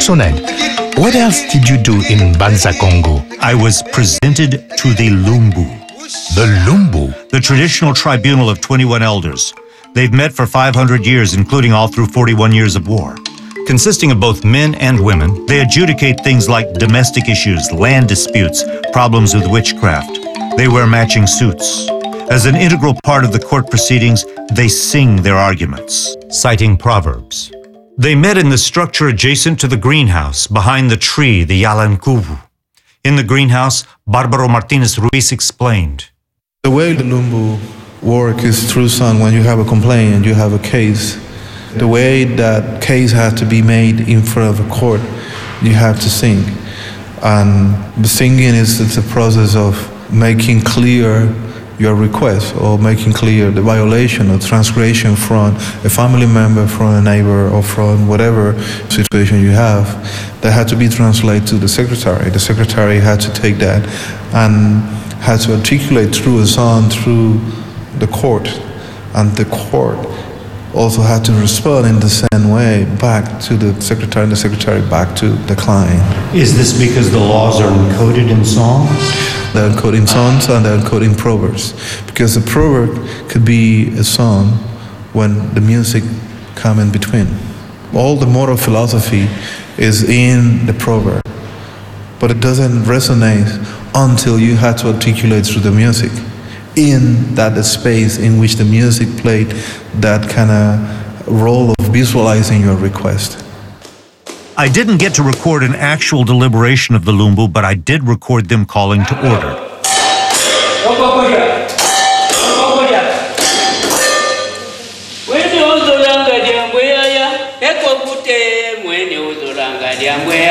So Ned, what else did you do in Banza Congo? I was presented to the Lumbu. The Lumbu? The traditional tribunal of 21 elders. They've met for 500 years, including all through 41 years of war. Consisting of both men and women, they adjudicate things like domestic issues, land disputes, problems with witchcraft. They wear matching suits. As an integral part of the court proceedings, they sing their arguments, citing proverbs. They met in the structure adjacent to the greenhouse, behind the tree, the Yalankuvu. In the greenhouse, Barbaro Martinez Ruiz explained. The way the Lumbu work is through song. When you have a complaint and you have a case, the way that case has to be made in front of a court, you have to sing. And the singing is a process of making clear your request or making clear the violation or transgression from a family member, from a neighbor, or from whatever situation you have. That had to be translated to the secretary. The secretary had to take that and had to articulate through a song through the court, and the court also had to respond in the same way back to the secretary and the secretary back to the client. Is this because the laws are encoded in song? They're encoding songs and they're encoding proverbs. Because the proverb could be a song when the music come in between. All the moral philosophy is in the proverb, but it doesn't resonate until you had to articulate through the music in that space in which the music played that kind of role of visualizing your request. I didn't get to record an actual deliberation of the Lumbu, but I did record them calling to order.